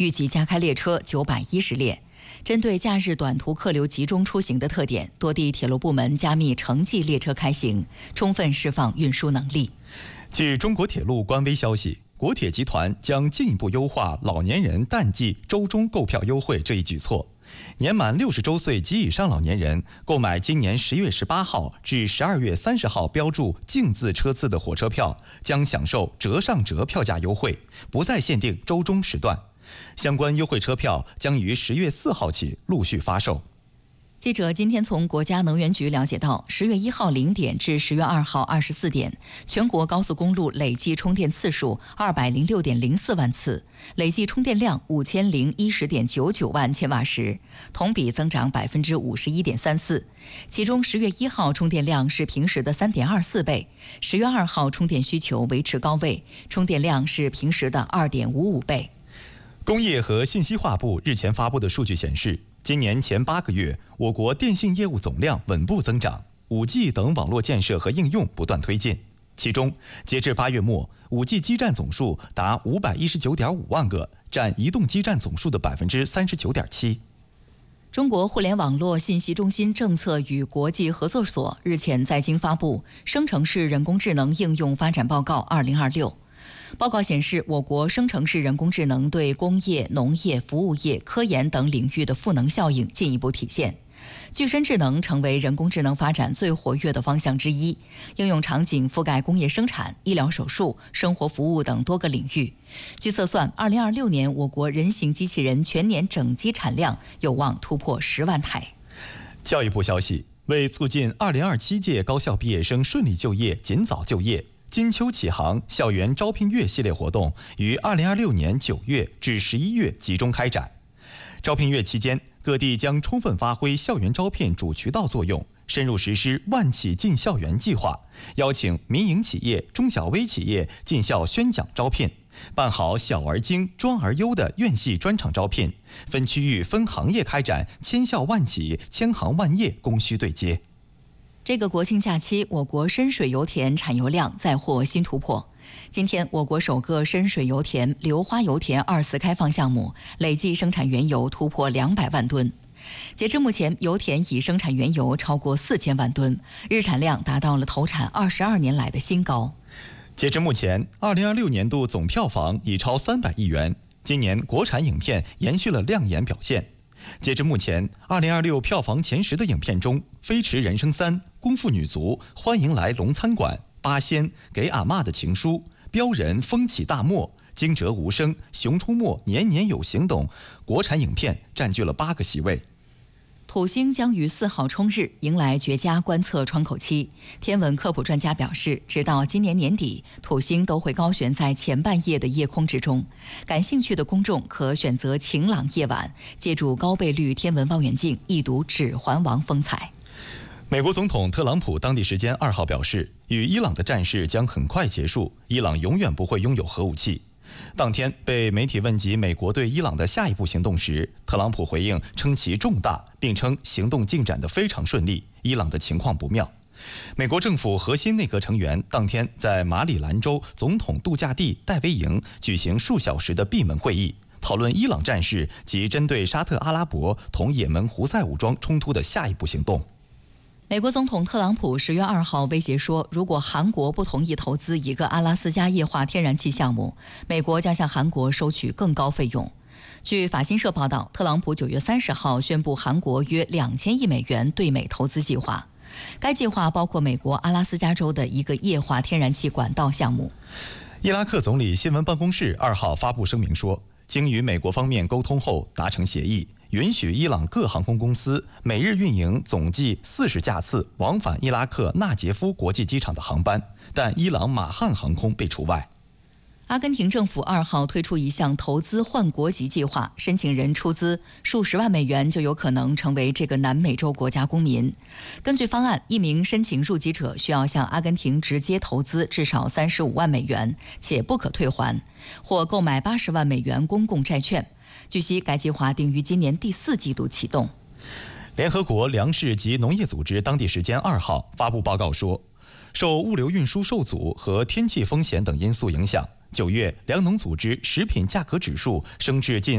预计加开列车910列。针对假日短途客流集中出行的特点，多地铁路部门加密城际列车开行，充分释放运输能力。 据中国铁路官微消息，国铁集团将进一步优化老年人淡季周中购票优惠这一举措。年满60周岁及以上老年人购买今年10月18号至12月30号标注“净”字车次的火车票，将享受折上折票价优惠，不再限定周中时段。相关优惠车票将于10月4号起陆续发售。 记者今天从国家能源局了解到，10月1号0点至10月2号24点，全国高速公路累计充电次数206.04万次，累计充电量5010.99万千瓦时，同比增长51.34%。其中10月1号充电量是平时的3.24倍，10月2号充电需求维持高位，充电量是平时的2.55倍。 工业和信息化部日前发布的数据显示，今年前8个月，我国电信业务总量稳步增长，5G 等网络建设和应用不断推进。其中，截至8月末，5G 基站总数达519.5万个，占移动基站总数的39.7%。 中国互联网络信息中心政策与国际合作所日前在京发布《生成式人工智能应用发展报告2026》。报告显示，我国生成式人工智能对工业、农业、服务业、科研等领域的赋能效应进一步体现。具身智能成为人工智能发展最活跃的方向之一，应用场景覆盖工业生产、医疗手术、生活服务等多个领域。据测算，2026年我国人形机器人全年整机产量有望突破10万台。 教育部消息，为促进2027届高校毕业生顺利就业、尽早就业，金秋启航校园招聘月系列活动于2026年9月至11月集中开展。招聘月期间，各地将充分发挥校园招聘主渠道作用，深入实施万企进校园计划，邀请民营企业、中小微企业进校宣讲招聘，办好小而精、专而优的院系专场招聘，分区域、分行业开展千校万企、千行万业供需对接。 这个国庆假期，我国深水油田产油量再获新突破。今天，我国首个深水油田硫花油田2次开放项目累计生产原油突破200万吨。截至目前，油田已生产原油超过4000万吨，日产量达到了投产22年来的新高。 截至目前，2026年度总票房已超300亿元。今年国产影片延续了亮眼表现。截至目前，2026票房前10的影片中，《飞驰人生3》、《功夫女足》、《欢迎来龙餐馆》、《八仙》、《给阿嬷的情书》、《标人》、《风起大漠》、《惊蛰无声》、《熊出没》、《年年有行》等国产影片占据了8个席位。 土星将于4号冲日，迎来绝佳观测窗口期。天文科普专家表示，直到今年年底，土星都会高悬在前半夜的夜空之中。感兴趣的公众可选择晴朗夜晚，借助高倍率天文望远镜一睹指环王风采。 美国总统特朗普当地时间2号表示，与伊朗的战事将很快结束，伊朗永远不会拥有核武器。当天被媒体问及美国对伊朗的下一步行动时，特朗普回应称其重大，并称行动进展得非常顺利，伊朗的情况不妙。美国政府核心内阁成员当天在马里兰州总统度假地戴维营举行数小时的闭门会议，讨论伊朗战事及针对沙特阿拉伯同也门胡塞武装冲突的下一步行动。 美国总统特朗普10月2号威胁说，如果韩国不同意投资一个阿拉斯加液化天然气项目，美国将向韩国收取更高费用。据法新社报道，特朗普9月30号宣布韩国约2000亿美元对美投资计划，该计划包括美国阿拉斯加州的一个液化天然气管道项目。 伊拉克总理新闻办公室2号发布声明说，经与美国方面沟通后达成协议，允许伊朗各航空公司每日运营总计40架次往返伊拉克纳杰夫国际机场的航班，但伊朗马汉航空被除外。 阿根廷政府2号推出一项投资换国籍计划，申请人出资数十万美元就有可能成为这个南美洲国家公民。根据方案，一名申请入籍者需要向阿根廷直接投资至少35万美元，且不可退还，或购买80万美元公共债券。据悉，该计划定于今年第4季度启动。 联合国粮食及农业组织当地时间2号发布报告说，受物流运输受阻和天气风险等因素影响，9月粮农组织食品价格指数升至近